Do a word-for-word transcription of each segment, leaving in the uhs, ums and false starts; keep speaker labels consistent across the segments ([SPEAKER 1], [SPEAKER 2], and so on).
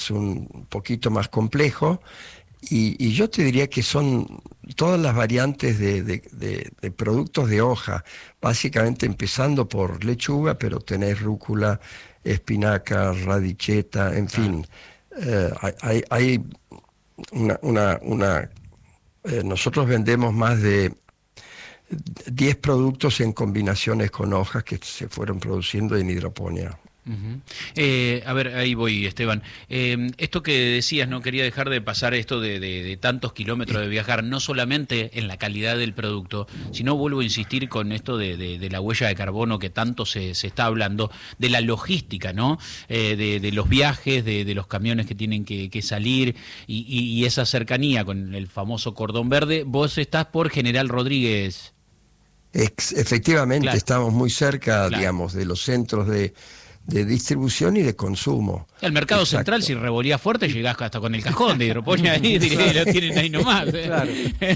[SPEAKER 1] un poquito más complejo. Y, y yo te diría que son todas las variantes de, de, de, de productos de hoja, básicamente empezando por lechuga, pero tenés rúcula, espinaca, radicheta, en fin. Eh, hay, hay una... una, una eh, nosotros vendemos más de diez productos en combinaciones con hojas que se fueron produciendo en hidroponía.
[SPEAKER 2] Uh-huh. eh, a ver, ahí voy, Esteban. Eh, esto que decías, no quería dejar de pasar esto de, de, de tantos kilómetros de viajar, no solamente en la calidad del producto, sino vuelvo a insistir con esto de, de, de la huella de carbono que tanto se, se está hablando, de la logística, ¿no? Eh, de, de los viajes, de, de los camiones que tienen que, que salir y, y, y esa cercanía con el famoso cordón verde. Vos estás por General Rodríguez.
[SPEAKER 1] Ex- efectivamente,
[SPEAKER 2] claro.
[SPEAKER 1] estamos muy cerca,
[SPEAKER 2] claro.
[SPEAKER 1] digamos, de los centros de de distribución y de consumo.
[SPEAKER 2] El mercado
[SPEAKER 1] Exacto.
[SPEAKER 2] central, si revolía fuerte, llegás hasta con el cajón de hidroponía ahí, y lo tienen ahí nomás. ¿eh? Claro.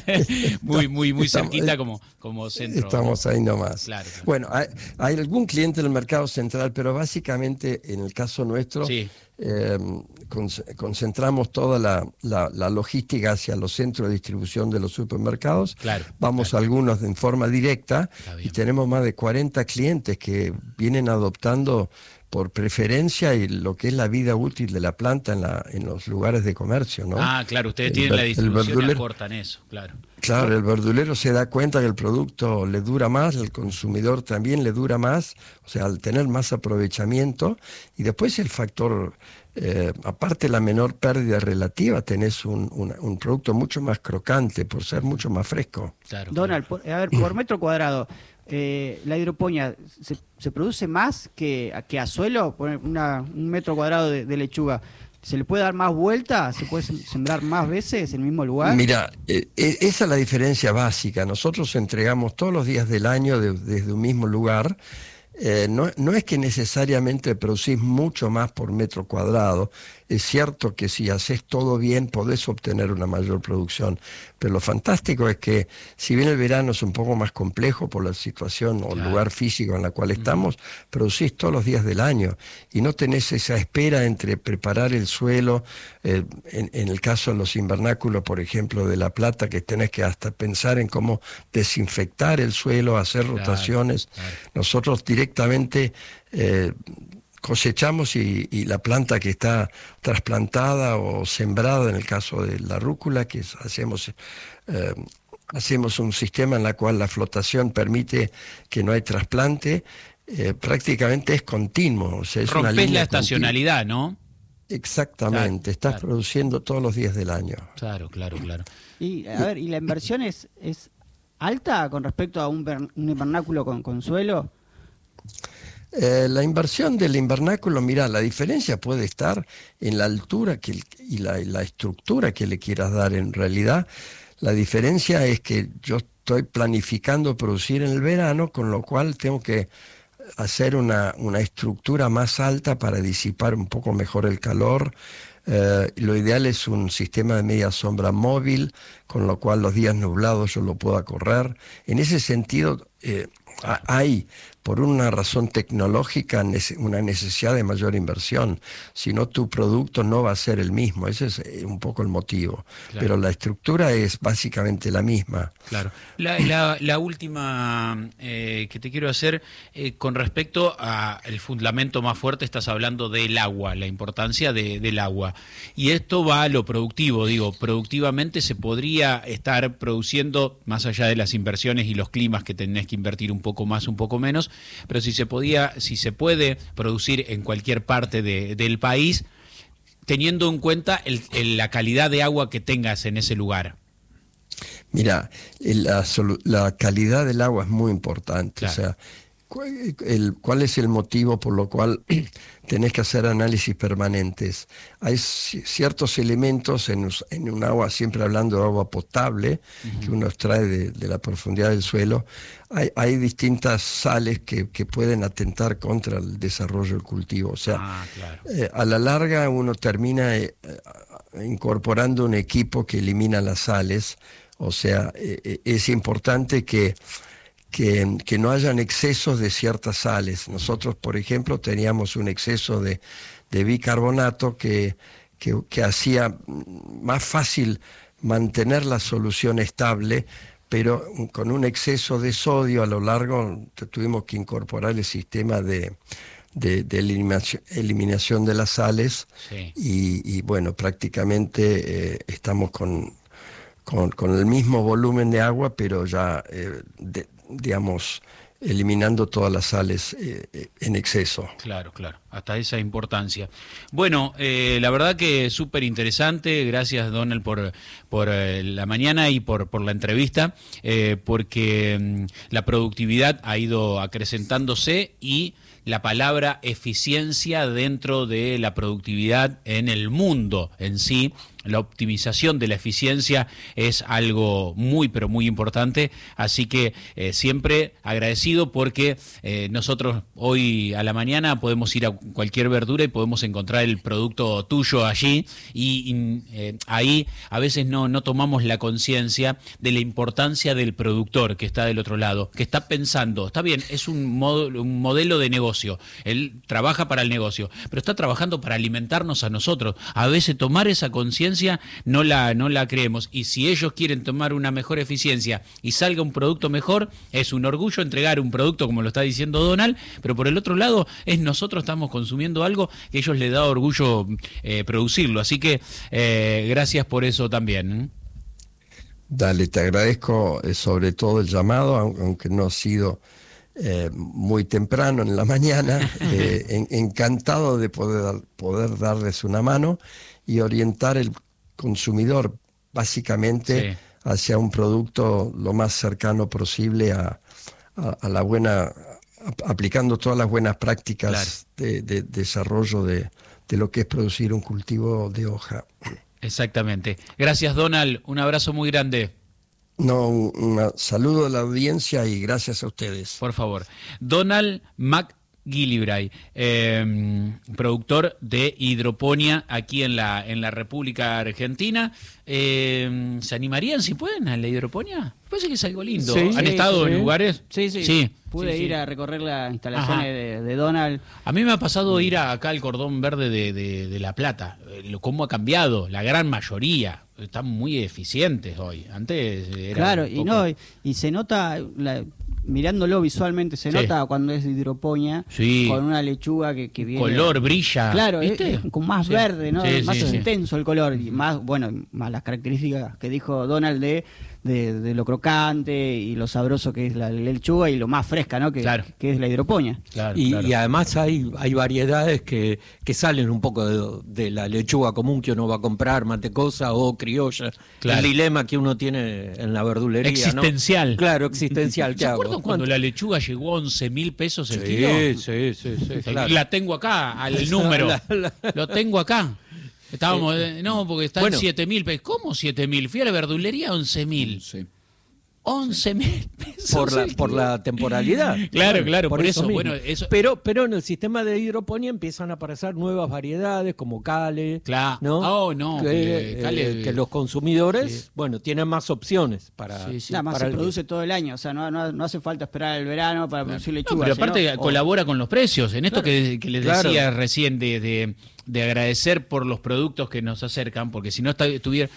[SPEAKER 2] muy, muy, muy
[SPEAKER 1] estamos,
[SPEAKER 2] cerquita como, como centro.
[SPEAKER 1] Estamos ahí nomás.
[SPEAKER 2] Claro, claro.
[SPEAKER 1] Bueno, hay, hay algún cliente del mercado central, pero básicamente en el caso nuestro,
[SPEAKER 2] sí.
[SPEAKER 1] eh, con, concentramos toda la, la, la logística hacia los centros de distribución de los supermercados.
[SPEAKER 2] Claro,
[SPEAKER 1] Vamos
[SPEAKER 2] claro.
[SPEAKER 1] a algunos en forma directa y tenemos más de cuarenta clientes que vienen adoptando por preferencia y lo que es la vida útil de la planta en, la, en los lugares de comercio, ¿no?
[SPEAKER 2] Ah, claro, ustedes
[SPEAKER 1] el,
[SPEAKER 2] tienen la distribución y
[SPEAKER 1] verdulero,
[SPEAKER 2] acortan eso, claro.
[SPEAKER 1] Claro, el verdulero se da cuenta que el producto le dura más, el consumidor también le dura más, o sea, al tener más aprovechamiento, y después el factor, eh, aparte la menor pérdida relativa, tenés un, un, un producto mucho más crocante por ser mucho más fresco.
[SPEAKER 3] Claro, Donald, claro. Por, a ver, por metro cuadrado, Eh, la hidroponía, ¿se, se produce más que, que a suelo? Poner una, un metro cuadrado de, de lechuga, ¿se le puede dar más vuelta? ¿Se puede sembrar más veces en el mismo lugar?
[SPEAKER 1] Mira, eh, esa es la diferencia básica. Nosotros entregamos todos los días del año de, desde un mismo lugar. Eh, no, no es que necesariamente producís mucho más por metro cuadrado. Es cierto que si haces todo bien podés obtener una mayor producción, pero lo fantástico es que si bien el verano es un poco más complejo por la situación o el
[SPEAKER 2] claro.
[SPEAKER 1] lugar físico en la cual estamos, uh-huh. producís todos los días del año y no tenés esa espera entre preparar el suelo, eh, en, en el caso de los invernáculos, por ejemplo, de La Plata, que tenés que hasta pensar en cómo desinfectar el suelo, hacer claro, rotaciones. Claro. Nosotros directamente eh, cosechamos y, y la planta que está trasplantada o sembrada, en el caso de la rúcula, que hacemos, eh, hacemos un sistema en el cual la flotación permite que no hay trasplante, eh, prácticamente es continuo. O sea, es
[SPEAKER 2] Rompés
[SPEAKER 1] una línea
[SPEAKER 2] la estacionalidad, continua. ¿No?
[SPEAKER 1] Exactamente, claro, estás claro. produciendo todos los días del año.
[SPEAKER 2] Claro, claro, claro.
[SPEAKER 3] Y a ver, ¿y la inversión es, es alta con respecto a un, un invernáculo con, con suelo?
[SPEAKER 1] Eh, la inversión del invernáculo, mira, la diferencia puede estar en la altura que, y, la, y la estructura que le quieras dar. En realidad, la diferencia es que yo estoy planificando producir en el verano, con lo cual tengo que hacer una, una estructura más alta para disipar un poco mejor el calor. Eh, lo ideal es un sistema de media sombra móvil, con lo cual los días nublados yo lo pueda correr. En ese sentido, eh, hay, por una razón tecnológica, una necesidad de mayor inversión. Si no, tu producto no va a ser el mismo. Ese es un poco el motivo. Claro. Pero la estructura es básicamente la misma.
[SPEAKER 2] Claro. La, la, la última eh, que te quiero hacer, eh, con respecto al fundamento más fuerte, estás hablando del agua, la importancia de, del agua. Y esto va a lo productivo, digo, productivamente se podría estar produciendo, más allá de las inversiones y los climas que tenés que invertir un poco más, un poco menos, pero si se podía, si se puede producir en cualquier parte de, del país, teniendo en cuenta el, el, la calidad de agua que tengas en ese lugar.
[SPEAKER 1] Mira, la, la calidad del agua es muy importante. Claro. O sea, el, ¿cuál es el motivo por lo cual tenés que hacer análisis permanentes? Hay ciertos elementos en, en un agua, siempre hablando de agua potable, uh-huh. que uno extrae de, de la profundidad del suelo. Hay, hay distintas sales que, que pueden atentar contra el desarrollo del cultivo. O sea,
[SPEAKER 2] ah, claro.
[SPEAKER 1] eh, a la larga uno termina eh, incorporando un equipo que elimina las sales. O sea, eh, es importante que Que, que no hayan excesos de ciertas sales. Nosotros, por ejemplo, teníamos un exceso de, de bicarbonato que, que, que hacía más fácil mantener la solución estable, pero con un exceso de sodio a lo largo tuvimos que incorporar el sistema de, de, de eliminación, eliminación de las sales. Sí. y, y bueno, prácticamente eh, estamos con, con, con el mismo volumen de agua, pero ya, eh, de, digamos, eliminando todas las sales eh, en exceso.
[SPEAKER 2] Claro, claro, hasta esa importancia. Bueno, eh, la verdad que súper interesante, gracias Donald por, por eh, la mañana y por, por la entrevista, eh, porque mm, la productividad ha ido acrecentándose y la palabra eficiencia dentro de la productividad en el mundo en sí, la optimización de la eficiencia es algo muy pero muy importante, así que eh, siempre agradecido porque eh, nosotros hoy a la mañana podemos ir a cualquier verdura y podemos encontrar el producto tuyo allí y, y eh, ahí a veces no, no tomamos la conciencia de la importancia del productor que está del otro lado, que está pensando, está bien, es un, modo, un modelo de negocio, él trabaja para el negocio, pero está trabajando para alimentarnos a nosotros, a veces tomar esa conciencia no la, no la creemos, y si ellos quieren tomar una mejor eficiencia y salga un producto mejor, es un orgullo entregar un producto como lo está diciendo Donald, pero por el otro lado es nosotros estamos consumiendo algo que a ellos les da orgullo eh, producirlo, así que eh, gracias por eso también.
[SPEAKER 1] Dale, te agradezco eh, sobre todo el llamado, aunque no ha sido eh, muy temprano en la mañana, eh, en, encantado de poder, poder darles una mano y orientar el consumidor básicamente sí. hacia un producto lo más cercano posible a, a, a la buena, a, aplicando todas las buenas prácticas claro. de, de, de desarrollo de, de lo que es producir un cultivo de hoja.
[SPEAKER 2] Exactamente. Gracias, Donald. Un abrazo muy grande.
[SPEAKER 1] No, un, un saludo a la audiencia y gracias a ustedes.
[SPEAKER 2] Por favor. Donald Mac Gillibray, eh, productor de hidroponía aquí en la en la República Argentina. Eh, ¿Se animarían si pueden a la hidroponía? Parece que es algo lindo.
[SPEAKER 3] Sí,
[SPEAKER 2] ¿Han
[SPEAKER 3] sí,
[SPEAKER 2] estado
[SPEAKER 3] sí.
[SPEAKER 2] en lugares?
[SPEAKER 3] Sí, sí.
[SPEAKER 2] sí.
[SPEAKER 3] Pude
[SPEAKER 2] sí,
[SPEAKER 3] ir
[SPEAKER 2] sí.
[SPEAKER 3] a recorrer las instalaciones de, de Donald.
[SPEAKER 2] A mí me ha pasado ir a, acá al Cordón Verde de, de, de La Plata. ¿Cómo ha cambiado? La gran mayoría. Están muy eficientes hoy. Antes era
[SPEAKER 3] Claro,
[SPEAKER 2] un
[SPEAKER 3] y
[SPEAKER 2] poco...
[SPEAKER 3] no, y, y se nota... La, mirándolo visualmente se sí. nota cuando es hidroponía
[SPEAKER 2] sí.
[SPEAKER 3] con una lechuga que, que viene
[SPEAKER 2] color brilla
[SPEAKER 3] claro es, es con más sí. verde no
[SPEAKER 2] sí,
[SPEAKER 3] más
[SPEAKER 2] sí,
[SPEAKER 3] intenso
[SPEAKER 2] sí.
[SPEAKER 3] el color y más bueno más las características que dijo Donald de, de, de lo crocante y lo sabroso que es la lechuga y lo más fresca no que,
[SPEAKER 2] claro.
[SPEAKER 3] que es la hidroponía
[SPEAKER 4] claro, y, claro. y además hay hay variedades que, que salen un poco de, de la lechuga común que uno va a comprar mantecosa o criolla claro. el dilema que uno tiene en la verdulería
[SPEAKER 2] existencial
[SPEAKER 4] ¿no? claro existencial
[SPEAKER 2] ¿se acuerdan cuando la lechuga llegó a once mil pesos el
[SPEAKER 4] sí,
[SPEAKER 2] kilo?
[SPEAKER 4] Sí, sí, sí.
[SPEAKER 2] Claro. La tengo acá, al número. la, la, la... Lo tengo acá. Estábamos, eh, no, porque está bueno. en siete mil pesos. ¿Cómo siete mil? Fui a la verdulería once mil. Sí. once mil pesos.
[SPEAKER 4] Por la, por la temporalidad.
[SPEAKER 2] Claro,
[SPEAKER 4] bueno,
[SPEAKER 2] claro, por, por eso.
[SPEAKER 4] eso
[SPEAKER 2] bueno, eso...
[SPEAKER 4] Pero, pero en el sistema de hidroponía empiezan a aparecer nuevas variedades como Cale.
[SPEAKER 2] Claro.
[SPEAKER 4] ¿no?
[SPEAKER 2] Oh, no.
[SPEAKER 4] Que, que, Cale... que los consumidores, sí. bueno, tienen más opciones para.
[SPEAKER 3] Sí, sí. Además
[SPEAKER 4] para
[SPEAKER 3] se
[SPEAKER 4] el...
[SPEAKER 3] produce todo el año, o sea, no, no, no hace falta esperar el verano para producir lechuga.
[SPEAKER 2] No, pero aparte
[SPEAKER 3] sino...
[SPEAKER 2] colabora oh. con los precios. En esto
[SPEAKER 3] claro.
[SPEAKER 2] que, que les
[SPEAKER 4] claro.
[SPEAKER 2] decía recién de, de, de agradecer por los productos que nos acercan, porque si no estuviera.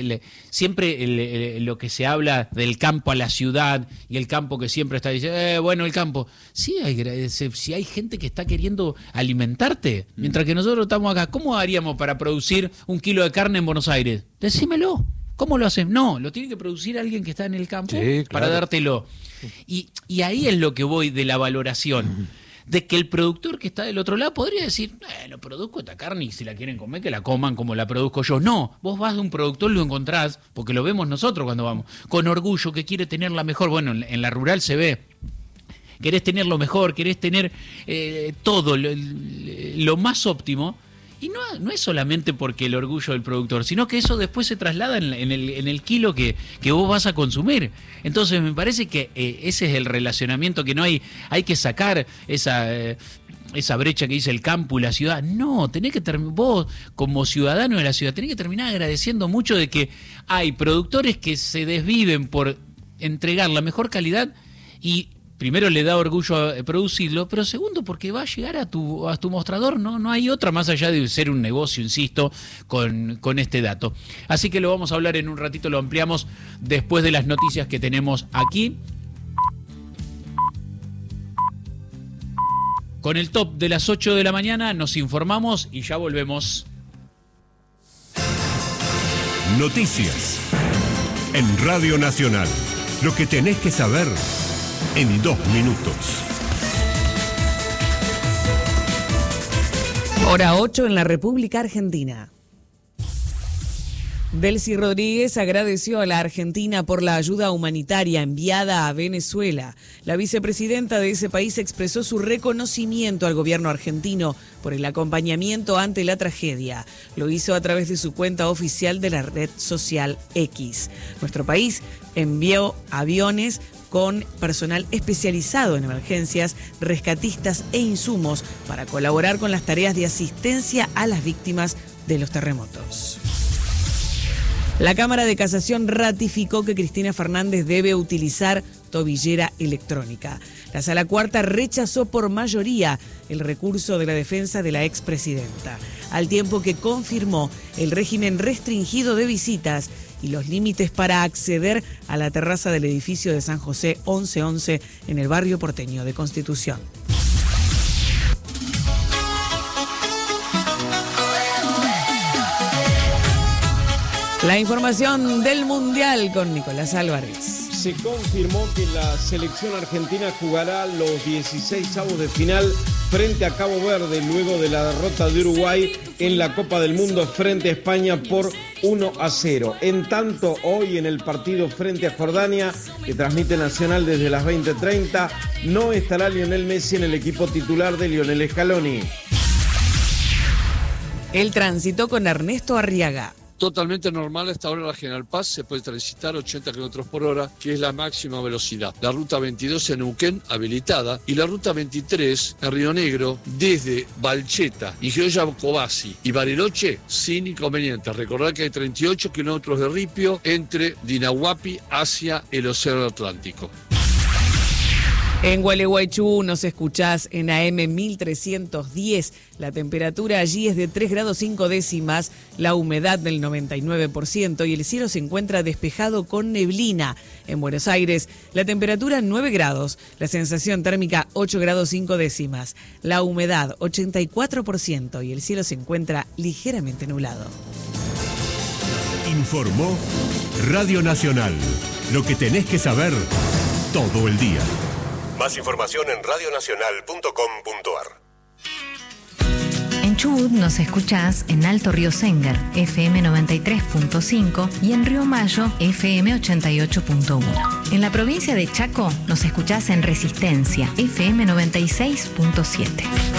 [SPEAKER 2] Siempre el, el, lo que se habla del campo a la ciudad. Y el campo que siempre está diciendo, eh, bueno, el campo. Sí, hay, si hay gente que está queriendo alimentarte, mientras que nosotros estamos acá, ¿cómo haríamos para producir un kilo de carne en Buenos Aires? Decímelo. ¿Cómo lo haces? No, lo tiene que producir alguien que está en el campo sí, claro. para dártelo. Y, y ahí es lo que voy de la valoración. De que el productor que está del otro lado podría decir, bueno, produzco esta carne y si la quieren comer, que la coman como la produzco yo. No, vos vas de un productor, lo encontrás, porque lo vemos nosotros cuando vamos, con orgullo, que quiere tener la mejor. Bueno, en, en la rural se ve. Querés tener lo mejor, querés tener eh, todo, lo, lo más óptimo. Y no, no es solamente porque el orgullo del productor, sino que eso después se traslada en, en, el, en el kilo que, que vos vas a consumir. Entonces me parece que eh, ese es el relacionamiento, que no hay, hay que sacar esa, eh, esa brecha que dice el campo y la ciudad. No, tenés que terminar, vos como ciudadano de la ciudad, tenés que terminar agradeciendo mucho de que hay productores que se desviven por entregar la mejor calidad y primero le da orgullo producirlo, pero segundo porque va a llegar a tu, a tu mostrador, ¿no? No hay otra más allá de ser un negocio, insisto, con, con este dato. Así que lo vamos a hablar en un ratito, lo ampliamos después de las noticias que tenemos aquí. Con el top de las ocho de la mañana nos informamos y ya volvemos.
[SPEAKER 5] Noticias en Radio Nacional. Lo que tenés que saber en dos minutos.
[SPEAKER 6] Hora ocho en la República Argentina. Delcy Rodríguez agradeció a la Argentina por la ayuda humanitaria enviada a Venezuela. La vicepresidenta de ese país expresó su reconocimiento al gobierno argentino por el acompañamiento ante la tragedia. Lo hizo a través de su cuenta oficial de la red social X. Nuestro país envió aviones con personal especializado en emergencias, rescatistas e insumos para colaborar con las tareas de asistencia a las víctimas de los terremotos. La Cámara de Casación ratificó que Cristina Fernández debe utilizar tobillera electrónica. La Sala Cuarta rechazó por mayoría el recurso de la defensa de la expresidenta, al tiempo que confirmó el régimen restringido de visitas y los límites para acceder a la terraza del edificio de San José once once en el barrio porteño de Constitución. La información del Mundial con Nicolás Álvarez.
[SPEAKER 7] Se confirmó que la selección argentina jugará los dieciseisavos de final frente a Cabo Verde luego de la derrota de Uruguay en la Copa del Mundo frente a España por uno a cero. En tanto, hoy en el partido frente a Jordania, que transmite Nacional desde las veinte treinta, no estará Lionel Messi en el equipo titular de Lionel Scaloni.
[SPEAKER 6] El tránsito con Ernesto Arriaga.
[SPEAKER 8] Totalmente normal hasta ahora la General Paz, se puede transitar ochenta kilómetros por hora, que es la máxima velocidad. La ruta veintidós en Neuquén, habilitada, y la ruta veintitrés en Río Negro, desde Balcheta, Ingeniero Jacobasi y Bariloche, sin inconvenientes. Recordad que hay treinta y ocho kilómetros de ripio entre Dinahuapi hacia el Océano Atlántico.
[SPEAKER 6] En Gualeguaychú nos escuchás en A M mil trescientos diez. La temperatura allí es de tres grados cinco décimas, la humedad del noventa y nueve por ciento y el cielo se encuentra despejado con neblina. En Buenos Aires, la temperatura nueve grados, la sensación térmica ocho grados cinco décimas, la humedad ochenta y cuatro por ciento y el cielo se encuentra ligeramente nublado.
[SPEAKER 5] Informó Radio Nacional. Lo que tenés que saber todo el día. Más información en radio nacional punto com punto a r.
[SPEAKER 9] En Chubut nos escuchás en Alto Río Sengar, F M noventa y tres punto cinco y en Río Mayo, F M ochenta y ocho punto uno. En la provincia de Chaco nos escuchás en Resistencia, F M noventa y seis punto siete.